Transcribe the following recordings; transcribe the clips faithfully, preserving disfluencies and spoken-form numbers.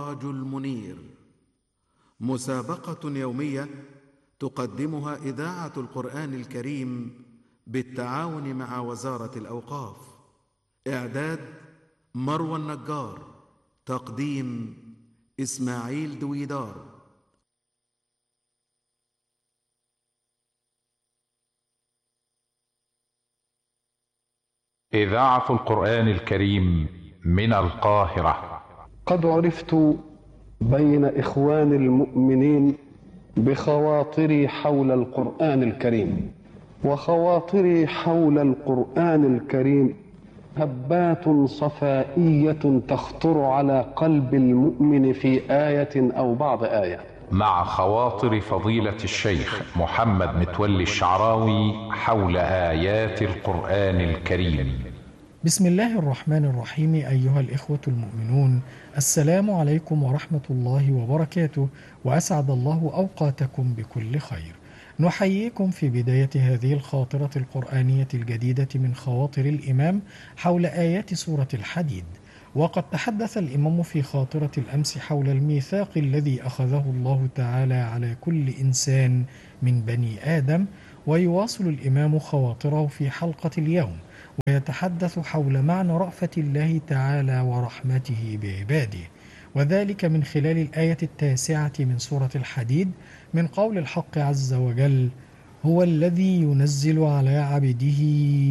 السراج المنير، مسابقة يومية تقدمها إذاعة القرآن الكريم بالتعاون مع وزارة الأوقاف. إعداد مروى النجار، تقديم إسماعيل دويدار. إذاعة القرآن الكريم من القاهرة. قد عرفت بين إخوان المؤمنين بخواطري حول القرآن الكريم، وخواطري حول القرآن الكريم هبات صفائية تخطر على قلب المؤمن في آية أو بعض آية. مع خواطر فضيلة الشيخ محمد متولي الشعراوي حول آيات القرآن الكريم. بسم الله الرحمن الرحيم. أيها الإخوة المؤمنون، السلام عليكم ورحمة الله وبركاته، وأسعد الله أوقاتكم بكل خير. نحييكم في بداية هذه الخاطرة القرآنية الجديدة من خواطر الإمام حول آيات سورة الحديد. وقد تحدث الإمام في خاطرة الأمس حول الميثاق الذي أخذه الله تعالى على كل إنسان من بني آدم، ويواصل الإمام خواطره في حلقة اليوم ويتحدث حول معنى رأفة الله تعالى ورحمته بعباده، وذلك من خلال الآية التاسعة من سورة الحديد من قول الحق عز وجل: هو الذي ينزل على عبده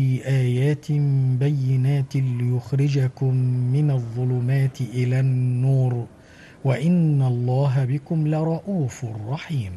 آيات بينات ليخرجكم من الظلمات إلى النور وإن الله بكم لرؤوف رحيم.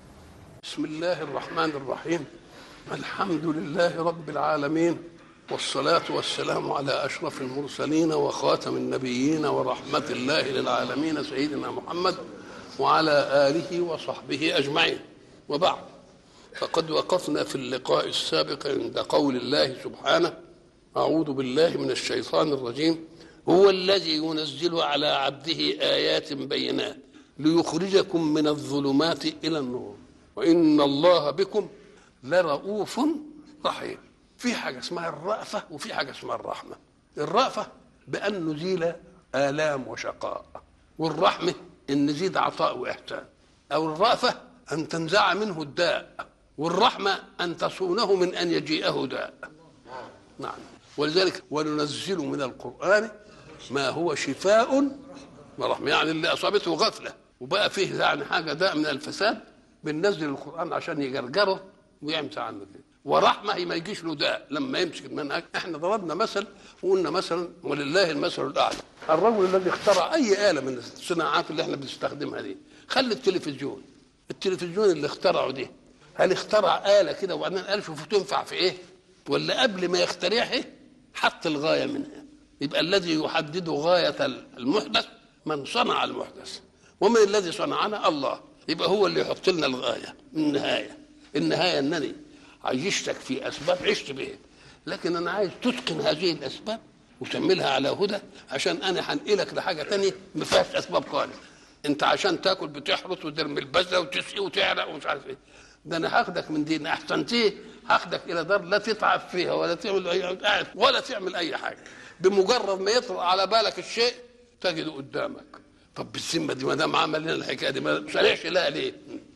بسم الله الرحمن الرحيم. الحمد لله رب العالمين، والصلاة والسلام على أشرف المرسلين وخاتم النبيين ورحمة الله للعالمين سيدنا محمد وعلى آله وصحبه أجمعين، وبعد. فقد وقفنا في اللقاء السابق عند قول الله سبحانه: أعوذ بالله من الشيطان الرجيم، هو الذي ينزل على عبده آيات بينات ليخرجكم من الظلمات إلى النور وإن الله بكم لرؤوف رحيم. في حاجة اسمها الرأفة وفي حاجة اسمها الرحمة. الرأفة بأن نزيل آلام وشقاء، والرحمة أن نزيد عطاء وإحسان. أو الرأفة أن تنزع منه الداء، والرحمة أن تصونه من أن يجيئه داء. نعم. ولذلك وننزل من القرآن ما هو شفاء ورحمة، يعني اللي أصابته غفلة وبقى فيه يعني حاجة داء من الفساد بننزل القرآن عشان يجرجره ويمسح عنه كده. ورحمة هي ما يجيش له داء لما يمسك المنهج. احنا ضربنا مثل وقلنا مثلا ولله المثل الأعلى. الرجل الذي اخترع أي آلة من الصناعات اللي احنا بنستخدمها دي، خلي التلفزيون التلفزيون اللي اخترعه دي، هل اخترع آلة كده وبعدين قال شوفوا تنفع في ايه؟ ولا قبل ما يخترعها حط الغاية منها؟ يبقى الذي يحدد غاية المحدث من صنع المحدث، ومن الذي صنعنا الله. يبقى هو اللي يحط لنا الغاية النهاية. النهاية أنني عيشتك في أسباب عشت بها، لكن أنا عايز تتقن هذه الأسباب وتعملها على هدى، عشان أنا هنقلك لحاجة تانية ما فيهاش أسباب خالص. أنت عشان تاكل بتحرس وترمي البذرة وتسقي وتعرق ومش عارف إيه. ده أنا هاخدك من دين أحسنتيه، هاخدك إلى دار لا تتعب فيها ولا تعمل أي ولا تعمل أي حاجة. بمجرد ما يطرأ على بالك الشيء تجده قدامك. طب بالذمة دي ما دام عمل لنا الحكاية دي ما شرعش لها ليه؟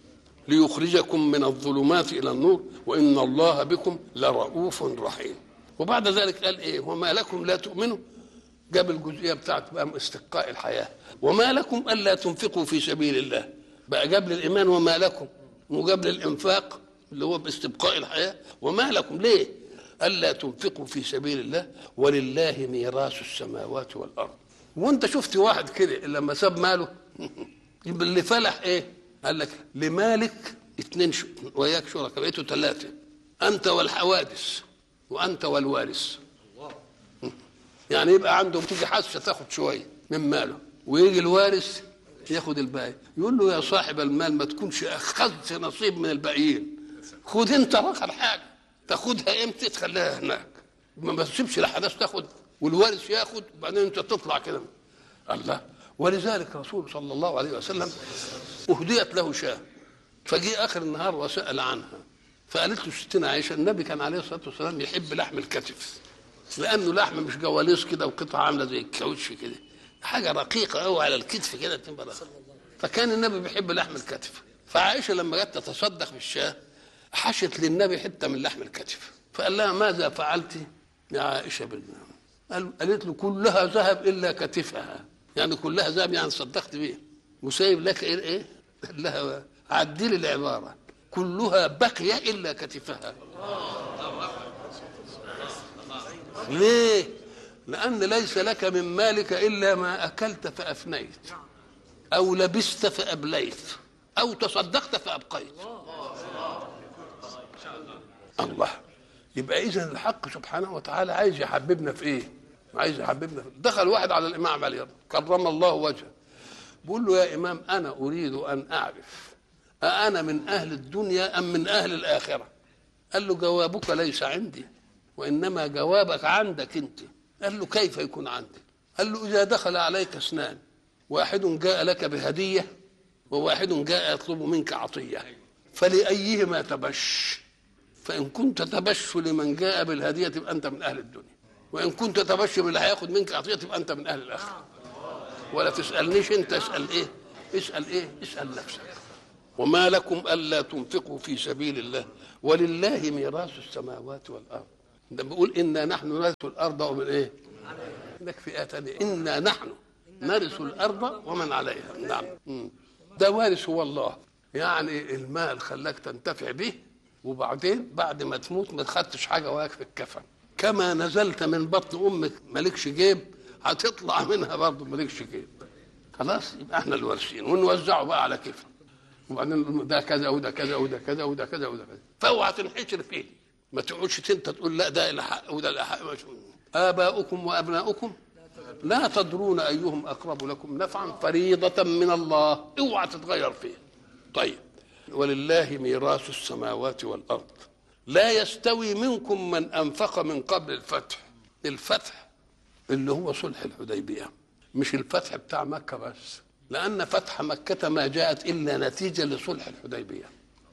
ليخرجكم من الظلمات إلى النور وإن الله بكم لرؤوف رحيم. وبعد ذلك قال إيه؟ وما لكم لا تؤمنوا. جاب الجزئية بتاعت بقى استقاء الحياة. وما لكم ألا تنفقوا في سبيل الله. بقى جاب للإيمان وما لكم، وجاب للإنفاق اللي هو باستبقاء الحياة وما لكم ليه؟ ألا تنفقوا في سبيل الله ولله ميراث السماوات والأرض. وانت شفت واحد كده لما ساب ماله يبقى اللي فلح ايه؟ قال لك لمالك اتنين شو وياك شركاء، بقيتوا ثلاثه، انت والحوادث وانت والوارث. يعني يبقى عنده تيجي حاسه تاخد شويه من ماله ويجي الوارث ياخد الباقي. يقول له يا صاحب المال ما تكونش اخذت نصيب من الباقيين، خد انت رقم حاجه تاخدها امتى تخليها هناك، ما تسيبش الحدث تاخد والوارث ياخد وبعدين انت تطلع كده. الله. ولذلك رسول صلى الله عليه وسلم اهديت له شاة، فجاء اخر النهار وسأل عنها، فقالت له ستنا عائشه النبي كان عليه الصلاه والسلام يحب لحم الكتف، لانه لحم مش جواليس كده وقطعه عامله زي الكاوتش كده، حاجه رقيقه قوي على الكتف كده تبقى رقيقة. فكان النبي بيحب لحم الكتف، فعائشه لما جت تتصدق بالشاه حشت للنبي حته من لحم الكتف، فقال لها ماذا فعلت يا عائشه بالله؟ قالت له كلها ذهب الا كتفها، يعني كلها ذهب يعني صدقت بيه، وسايب لك ايه ايه؟ قال لها عدلي العباره، كلها بقي الا كتفها. ليه؟ لأن ليس لك من مالك إلا ما أكلت فأفنيت، أو لبست فأبليت، أو تصدقت فأبقيت. الله. يبقى إذن الحق سبحانه وتعالى عايز يحببنا في إيه؟ عايز يحببنا في إيه؟ دخل واحد على الإمام علي كرم الله وجهه، بيقول له يا إمام أنا أريد أن أعرف أأنا من أهل الدنيا أم من أهل الآخرة؟ قال له جوابك ليس عندي، وإنما جوابك عندك أنت. قال له كيف يكون عندك؟ قال له إذا دخل عليك اثنان، واحد جاء لك بهدية وواحد جاء يطلب منك عطية، فلأيهما تبش؟ فإن كنت تبش لمن جاء بالهدية تبقى أنت من أهل الدنيا، وإن كنت تبش باللي هياخد منك عطية تبقى أنت من أهل الآخرة. ولا تسألنيش أنت، اسأل إيه؟ اسأل إيه؟ اسأل نفسك. وما لكم ألا تنفقوا في سبيل الله ولله ميراث السماوات والأرض. ده بيقول إنا نحن نرث الأرض ومن إيه؟ عندك فئة تانية، إنا نحن نرث الأرض ومن عليها. نعم. ده وارث هو الله، يعني المال خلاك تنتفع به، وبعدين بعد ما تموت ما تخدتش حاجة وياك في الكفن. كما نزلت من بطن أمك مالكش جيب، هتطلع منها برضه مالكش جيب. خلاص يبقى احنا الوارثين، ونوزعه بقى على كيفنا. وبعدين ده كذا وده كذا وده كذا وده كذا وده كذا، فاوعى تنحشر فيه. ما تقعدش انت تقول لا ده الحق وده الحق. آباؤكم وأبناؤكم لا تدرون أيهم أقرب لكم نفعا فريضة من الله، اوعى تتغير فيه. طيب، ولله ميراث السماوات والأرض لا يستوي منكم من أنفق من قبل الفتح. الفتح اللي هو صلح الحديبية، مش الفتح بتاع مكة بس، لأن فتح مكة ما جاءت إلا نتيجة لصلح الحديبية.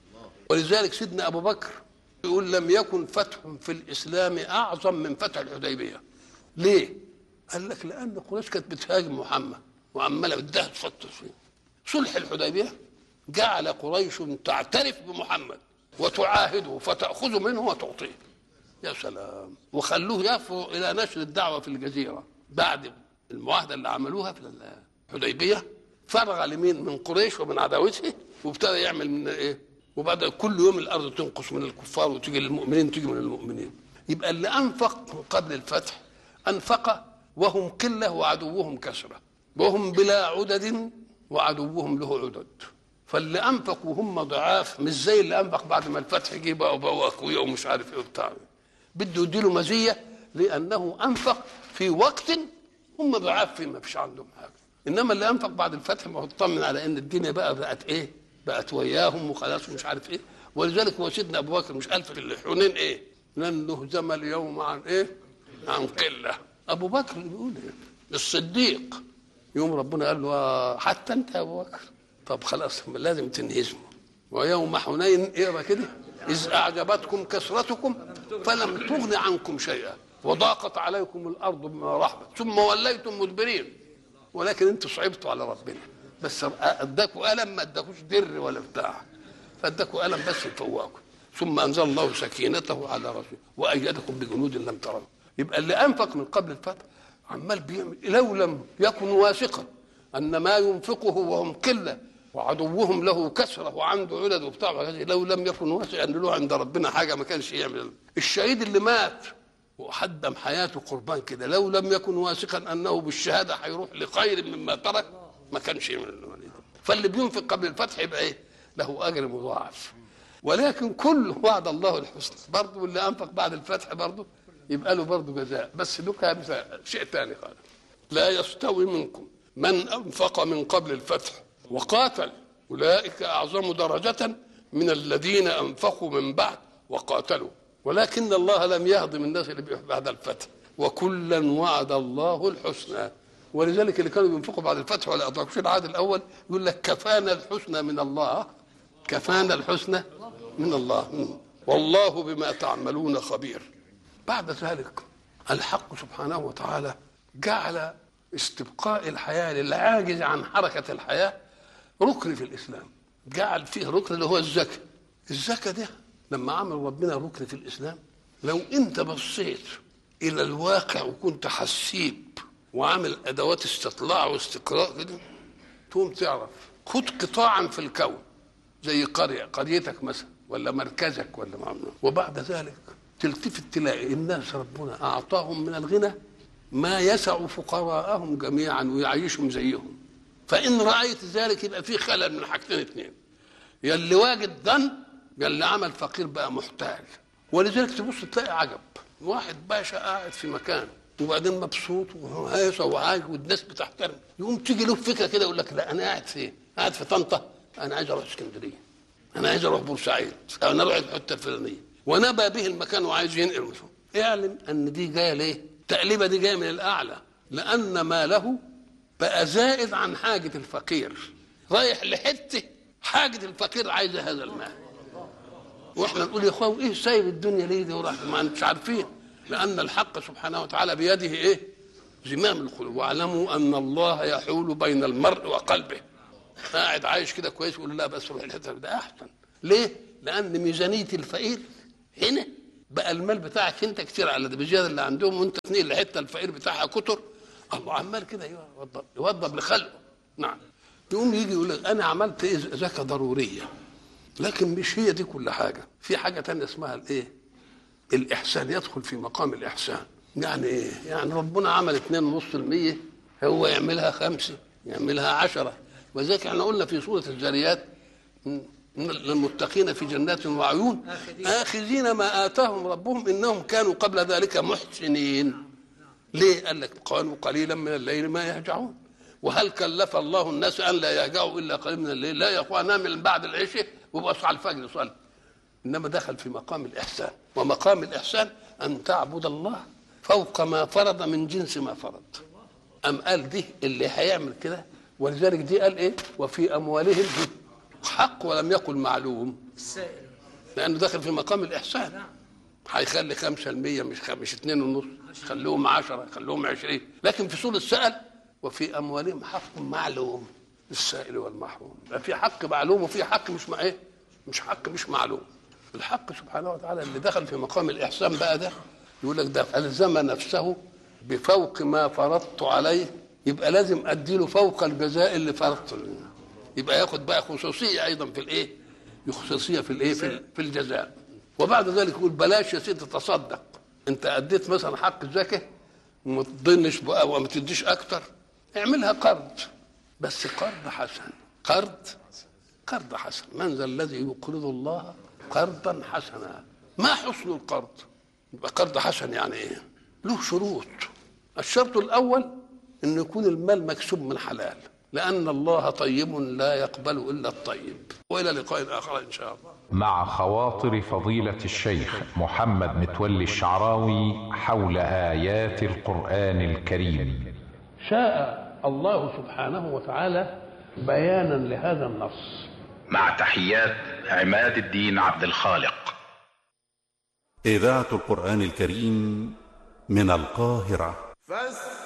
ولذلك سيدنا أبو بكر يقول لم يكن فتح في الإسلام أعظم من فتح الحديبية. ليه؟ قال لك لأن قريش كانت بتهاجم محمد وعمالة بدها تفتش فيه. صلح الحديبية جعل قريش تعترف بمحمد وتعاهده فتأخذ منه وتعطيه. يا سلام. وخلوه يفرغ إلى نشر الدعوة في الجزيرة بعد المعاهدة اللي عملوها في الحديبية. فرغ لمين؟ من قريش ومن عداوته، وابتدى يعمل من ايه؟ وبعد كل يوم الارض تنقص من الكفار وتيجي للمؤمنين، تيجي من المؤمنين. يبقى اللي انفق من قبل الفتح انفق وهم قله وعدوهم كثره، وهم بلا عدد وعدوهم له عدد. فاللي انفقوا هم ضعاف، مش زي اللي انفق بعد ما الفتح جه بقى وبقوا اقوياء ومش عارف ايه وبتاع. بده يديله مزيه لانه انفق في وقت هم ضعاف فيه ما فيش عندهم حاجه. انما اللي انفق بعد الفتح ما هو اطمن على ان الدنيا بقى بقت ايه؟ بقت وياهم وخلاص ومش عارف ايه. ولذلك هو سيدنا ابو بكر مش قال في الحنين ايه؟ لن نهزم اليوم عن ايه؟ عن قله. ابو بكر بيقول ايه؟ الصديق. يوم ربنا قال له حتى انت يا ابو بكر، طب خلاص لازم تنهزموا. ويوم حنين اقرا كده، اذ اعجبتكم كثرتكم فلم تغن عنكم شيئا وضاقت عليكم الارض بما رحبت ثم وليتم مدبرين ولكن انتوا صعبتوا على ربنا، بس اداكوا الم ما اداكوش در ولا بتاع، فاداكوا الم بس يفوقكم. ثم انزل الله سكينته على رسوله وايدكم بجنود لم تروا. يبقى اللي انفق من قبل الفتح عمال بيعمل، لو لم يكن واثقا ان ما ينفقه وهم قله وعدوهم له كثره وعنده عدد وبتاع، لو لم يكن واثقا ان له عند ربنا حاجه ما كانش يعمل. الشهيد اللي مات وحدم حياته قربان كده، لو لم يكن واثقا انه بالشهاده هيروح لخير مما ترك ما كانش يعمل. فاللي بينفق قبل الفتح يبقى ايه؟ له اجر مضاعف. ولكن كل وعد الله الحسنى برضه، واللي انفق بعد الفتح برضه يبقى له برضه جزاء، بس له شيء ثاني خالص. لا يستوي منكم من انفق من قبل الفتح وقاتل اولئك اعظم درجه من الذين انفقوا من بعد وقاتلوا، ولكن الله لم يهضم الناس اللي بعد الفتح، وكلا وعد الله الحسنى. ولذلك اللي كانوا بينفقوا بعد الفتح ولا أدركوش العهد الأول يقول لك كفانا الحسنى من الله، كفانا الحسنى من الله، والله بما تعملون خبير. بعد ذلك الحق سبحانه وتعالى جعل استبقاء الحياة للعاجز عن حركة الحياة ركن في الإسلام، جعل فيه ركن اللي هو الزكاة. الزكاة ده لما عمل ربنا ركن في الإسلام، لو أنت بصيت إلى الواقع وكنت حسيب وعامل أدوات استطلاع واستقراء كده، تقوم تعرف خد قطاعا في الكون زي قرية قريتك مثلا ولا مركزك ولا معمل. وبعد ذلك تلتفت تلاقي الناس ربنا أعطاهم من الغنى ما يسع فقراءهم جميعا ويعيشهم زيهم. فإن رأيت ذلك يبقى في خلل من حاجتين اثنين، يا اللي واجد ضن يا اللي عمل فقير بقى محتاج. ولذلك تبص تلاقي عجب، واحد باشا قاعد في مكان وبعدين مبسوط وهيصة وعايش والناس بتحترم، يقوم تيجي له فكره كده يقول لك لا انا قاعد فين؟ قاعد في طنطا، انا عايز اروح اسكندريه، انا عايز اروح بورسعيد، او انا اروح الحته الفلانيه، ونبى به المكان وعايز ينقل مثلا. اعلم ان دي جايه ليه؟ التقليبه دي جايه من الاعلى، لان ماله بقى زائد عن حاجه الفقير، رايح لحته حاجه الفقير عايزه هذا المال. واحنا نقول يا اخوان ايه سايب الدنيا ليه دي وراح؟ ما انتش عارفين، لان الحق سبحانه وتعالى بيده ايه؟ زمام القلوب. واعلموا ان الله يحول بين المرء وقلبه. قاعد عايش كده كويس يقول لا بس روح الحته ده احسن. ليه؟ لان ميزانيه الفقير هنا بقى المال بتاعك انت كتير على ده بزياده اللي عندهم، وانت تنقل الحته الفقير بتاعها كتر. الله عمال كده يوضب يوضب لخلقه. نعم. يقوم يجي يقول لك انا عملت ايه؟ زكاه ضروريه، لكن مش هي دي كل حاجه، في حاجه تانية اسمها الايه؟ الاحسان، يدخل في مقام الاحسان. يعني ايه؟ يعني ربنا عمل اتنين ونص المية، هو يعملها خمسة، يعملها عشرة. وذلك احنا قلنا في سورة الذاريات للمتقين في جنات وعيون آخذين ما آتاهم ربهم إنهم كانوا قبل ذلك محسنين. ليه؟ قال لك قالوا قليلا من الليل ما يهجعون. وهل كلف الله الناس أن لا يهجعوا إلا قليلا من الليل؟ لا يا أخوان، نام من بعد العشاء وبقى على الفجر يصلي. إنما دخل في مقام الإحسان، ومقام الإحسان أن تعبد الله فوق ما فرض من جنس ما فرض. أم قال دي اللي هيعمل كده، ولذلك دي قال إيه؟ وفي أموالهم حق ولم يقل معلوم، لأنه داخل في مقام الإحسان. هيخلي خمسة المية مش مش اتنين ونص، خلوهم عشرة، خلوهم عشرين. لكن في سورة سأل وفي أموالهم حق معلوم للسائل والمحروم. في حق معلوم وفي حق مش مع إيه؟ مش حق مش معلوم. الحق سبحانه وتعالى اللي دخل في مقام الإحسان بقى ده يقول لك ده ألزم نفسه بفوق ما فرضت عليه، يبقى لازم أديله فوق الجزاء اللي فرضته، يبقى ياخد بقى خصوصية أيضا في الإيه؟ خصوصية في الإيه؟ في, في الجزاء. وبعد ذلك يقول بلاش يا سيدي تصدق، أنت أديت مثلا حق الزكاة وما تضنش بقى وما تديش أكتر، اعملها قرض، بس قرض حسن. قرض قرض حسن. من ذا الذي يقرض الله قرضا حسنا؟ ما حسن القرض؟ يبقى قرض حسن يعني ايه؟ له شروط. الشرط الاول ان يكون المال مكسوب من حلال، لان الله طيب لا يقبل الا الطيب. والى لقاء اخر ان شاء الله. مع خواطر فضيلة الشيخ محمد متولي الشعراوي حول آيات القرآن الكريم. شاء الله سبحانه وتعالى بيانا لهذا النص. مع تحيات عماد الدين عبد الخالق. إذاعة القرآن الكريم من القاهرة.